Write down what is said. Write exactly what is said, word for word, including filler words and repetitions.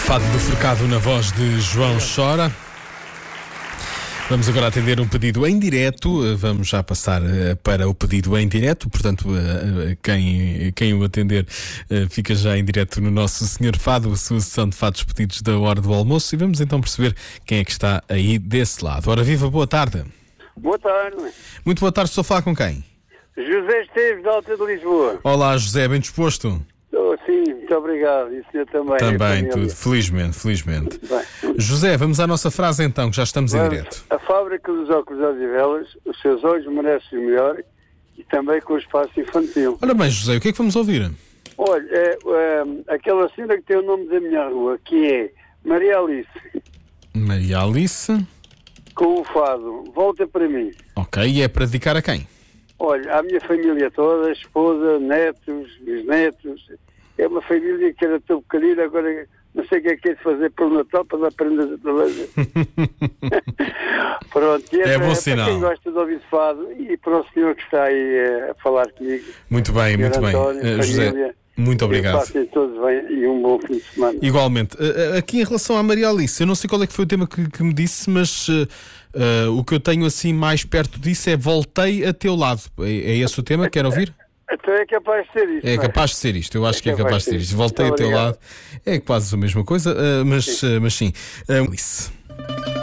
Fado do Forcado na voz de João Chora. Vamos agora atender um pedido em direto. Vamos já passar para o pedido em direto. Portanto, quem, quem o atender fica já em direto no nosso Senhor Fado, a sua sessão de fados pedidos da hora do almoço. E vamos então perceber quem é que está aí desse lado. Ora viva, boa tarde. Boa tarde. Muito boa tarde, estou a falar com quem? José Esteves, da Alta de Lisboa. Olá, José, bem disposto? Oh, sim, muito obrigado. E o senhor também. Também, tudo. Felizmente, felizmente. Bem. José, vamos à nossa frase então, que já estamos Vamos. em direto. A fábrica dos óculos Odivelas, os seus olhos merecem o melhor, e também com o espaço infantil. Ora bem, José, o que é que vamos ouvir? Olha, é, é, aquela cena que tem o nome da minha rua, que é Maria Alice. Maria Alice. Com o fado, volta para mim. Ok, e é para dedicar a quem? Olha, à minha família toda, esposa, netos, bisnetos. É uma família que era tão pequenina, agora não sei o que é que é de fazer para o Natal, para dar prendas a toda a gente. Pronto, e é, é bom para, sinal. Para quem gosta de ouvir fado e para o senhor que está aí a falar comigo. Muito bem, muito António, bem. Uh, José, muito obrigado. Passem todos bem e um bom fim de semana. Igualmente. Uh, aqui em relação à Maria Alice, eu não sei qual é que foi o tema que, que me disse, mas uh, uh, o que eu tenho assim mais perto disso é voltei a teu lado. É, é esse o tema? Quer ouvir? Então é capaz de ser isto. É capaz de ser isto, eu acho é que é capaz de ser isto. Voltei a teu lado. É quase a mesma coisa, uh, mas sim. Uh, mas sim. Uh, Alice.